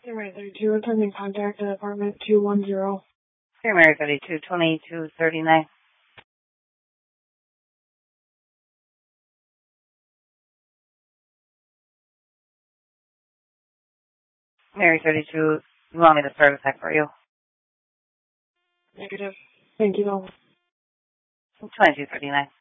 Mary 32, attending contact at apartment 210. Mary 32, 2239. Mary 32, you want me to service that for you? Negative. Thank you, though. 2239.